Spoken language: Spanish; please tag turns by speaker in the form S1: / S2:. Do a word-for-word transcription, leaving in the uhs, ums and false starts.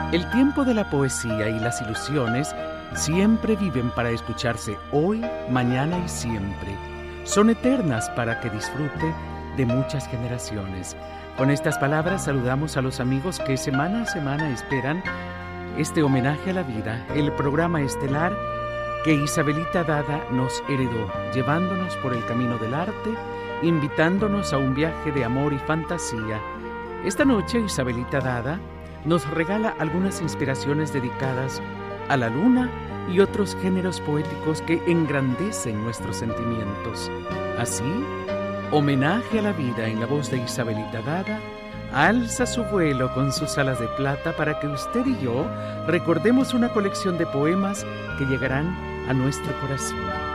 S1: El tiempo de la poesía y las ilusiones siempre viven para escucharse hoy, mañana y siempre. Son eternas para que disfrute de muchas generaciones. Con estas palabras saludamos a los amigos que semana a semana esperan este homenaje a la vida, el programa estelar que Isabelita Dada nos heredó, llevándonos por el camino del arte, invitándonos a un viaje de amor y fantasía. Esta noche Isabelita Dada nos regala algunas inspiraciones dedicadas a la luna y otros géneros poéticos que engrandecen nuestros sentimientos. Así, homenaje a la vida en la voz de Isabelita Dada alza su vuelo con sus alas de plata para que usted y yo recordemos una colección de poemas que llegarán a nuestro corazón.